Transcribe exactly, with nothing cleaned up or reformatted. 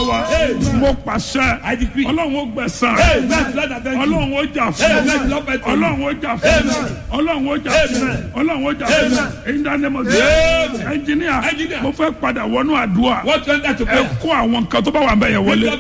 olúwa wa mo pàṣẹ ọlọ́run ó gbẹ̀san ọlọ́run ó jà fún ọlọ́run ó jà fún ọlọ́run ó jà fún ọlọ́run ó jà fún èyí dáná mọ̀ sí ẹnjìníà mo fẹ́ padà wọnú àdúrà ẹ kó àwọn nǹkan tó bá wà bẹ́ẹ̀ yẹn wọlé.